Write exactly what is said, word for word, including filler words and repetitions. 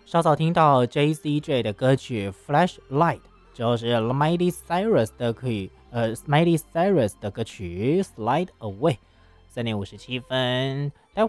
稍早听到 J C J 的歌曲 Flashlight， 就是 Miley Cyrus 的可以呃 Miley Cyrus 的歌曲 Slide Away。三点五十七分，待